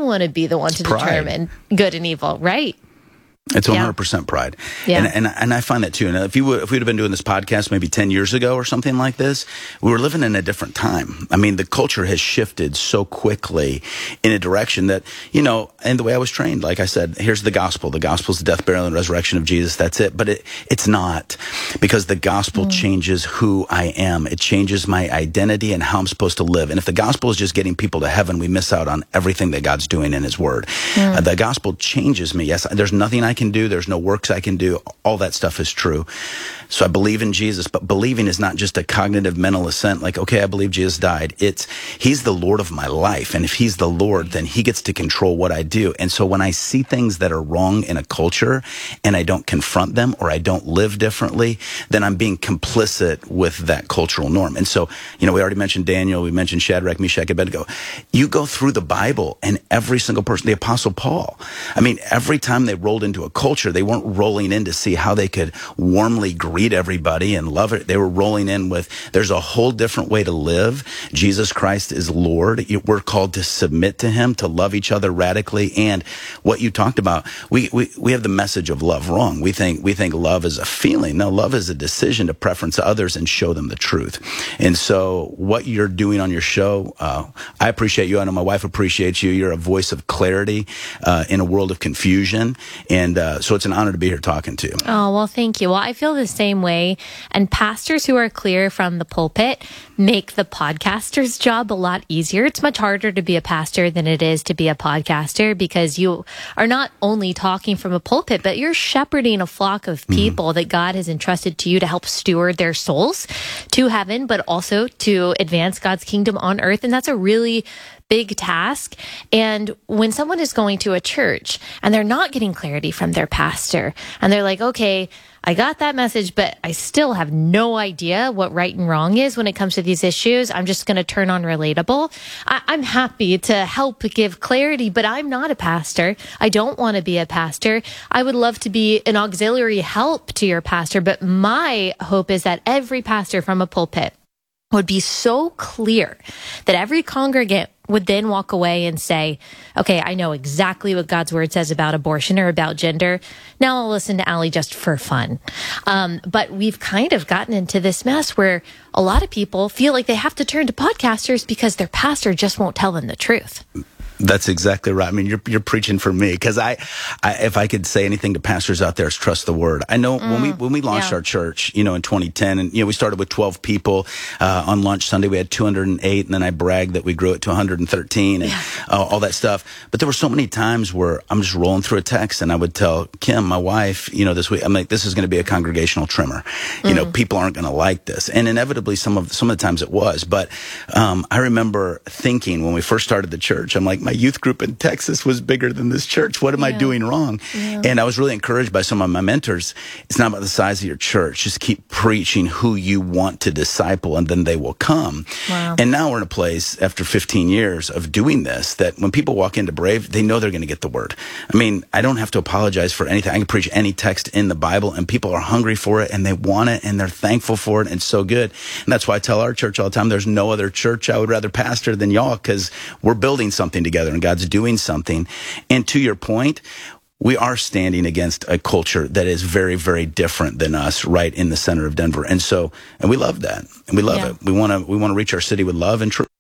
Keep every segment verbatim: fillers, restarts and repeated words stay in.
want to be the one to Pride. determine good and evil, right? It's one hundred percent pride. Yeah. And, and and I find that too. And if you would, if we'd have been doing this podcast maybe ten years ago or something like this, we were living in a different time. I mean, the culture has shifted so quickly in a direction that, you know, and the way I was trained, like I said, here's the gospel. The gospel is the death, burial, and resurrection of Jesus. That's it. But it, it's not, because the gospel mm. changes who I am. It changes my identity and how I'm supposed to live. And if the gospel is just getting people to heaven, we miss out on everything that God's doing in his word. Mm. Uh, the gospel changes me. Yes, there's nothing I can do. There's no works I can do. All that stuff is true. So I believe in Jesus, but believing is not just a cognitive mental assent like, okay, I believe Jesus died. It's, he's the Lord of my life. And if he's the Lord, then he gets to control what I do. And so when I see things that are wrong in a culture and I don't confront them or I don't live differently, then I'm being complicit with that cultural norm. And so, you know, we already mentioned Daniel, we mentioned Shadrach, Meshach, Abednego. You go through the Bible and every single person, the Apostle Paul, I mean, every time they rolled into a culture, they weren't rolling in to see how they could warmly greet everybody and love it. They were rolling in with, there's a whole different way to live. Jesus Christ is Lord. We're called to submit to him, to love each other radically. And what you talked about, we, we, we have the message of love wrong. We think, we think love is a feeling. No, love is a decision to preference others and show them the truth. And so what you're doing on your show, uh, I appreciate you. I know my wife appreciates you. You're a voice of clarity uh, in a world of confusion. And uh, so it's an honor to be here talking to you. Oh, well, thank you. Well, I feel the same way. And pastors who are clear from the pulpit make the podcaster's job a lot easier. It's much harder to be a pastor than it is to be a podcaster, because you are not only talking from a pulpit, but you're shepherding a flock of people mm-hmm. that God has entrusted to you to help steward their souls to heaven, but also to advance God's kingdom on earth. And that's a really big task. And when someone is going to a church and they're not getting clarity from their pastor, and they're like, okay, I got that message, but I still have no idea what right and wrong is when it comes to these issues. I'm just going to turn on Relatable. I- I'm happy to help give clarity, but I'm not a pastor. I don't want to be a pastor. I would love to be an auxiliary help to your pastor, but my hope is that every pastor from a pulpit would be so clear that every congregant would then walk away and say, okay, I know exactly what God's word says about abortion or about gender. Now I'll listen to Allie just for fun. Um, but we've kind of gotten into this mess where a lot of people feel like they have to turn to podcasters because their pastor just won't tell them the truth. That's exactly right. I mean, you're you're preaching for me, because I, I, if I could say anything to pastors out there, is trust the word. I know mm, when we when we launched yeah. our church, you know, in twenty ten, and you know, we started with twelve people. Uh, on launch Sunday, we had two hundred eight, and then I bragged that we grew it to one hundred thirteen, and yeah. uh, all that stuff. But there were so many times where I'm just rolling through a text, and I would tell Kim, my wife, you know, this week, I'm like, this is going to be a congregational trimmer. You mm. know, people aren't going to like this, and inevitably, some of some of the times it was. But um, I remember thinking when we first started the church, I'm like, my youth group in Texas was bigger than this church. What am yeah. I doing wrong? Yeah. And I was really encouraged by some of my mentors. It's not about the size of your church. Just keep preaching who you want to disciple, and then they will come. Wow. And now we're in a place after fifteen years of doing this that when people walk into Brave, they know they're going to get the word. I mean, I don't have to apologize for anything. I can preach any text in the Bible, and people are hungry for it, and they want it, and they're thankful for it, and it's so good. And that's why I tell our church all the time, there's no other church I would rather pastor than y'all, because we're building something together, and God's doing something. And to your point, we are standing against a culture that is very, very different than us, right in the center of Denver. And so, and we love that. And we love yeah. it. We want to, we want to reach our city with love and truth.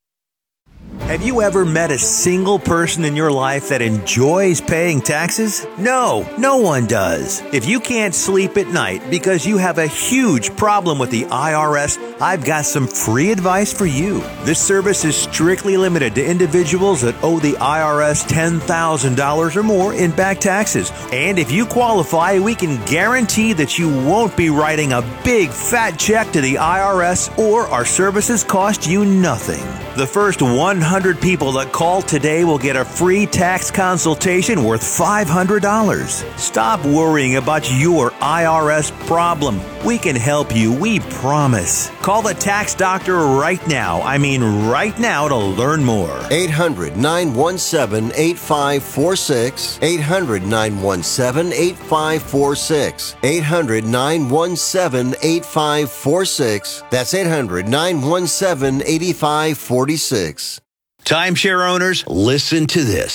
Have you ever met a single person in your life that enjoys paying taxes? No, no one does. If you can't sleep at night because you have a huge problem with the I R S, I've got some free advice for you. This service is strictly limited to individuals that owe the I R S ten thousand dollars or more in back taxes. And if you qualify, we can guarantee that you won't be writing a big fat check to the I R S, or our services cost you nothing. The first one hundred people that call today will get a free tax consultation worth five hundred dollars. Stop worrying about your I R S problem. We can help you, we promise. Call the tax doctor right now. I mean right now to learn more. eight hundred, nine one seven, eight five four six. eight hundred, nine one seven, eight five four six. eight hundred, nine one seven, eight five four six. That's eight hundred, nine one seven, eight five four six. Timeshare owners, listen to this.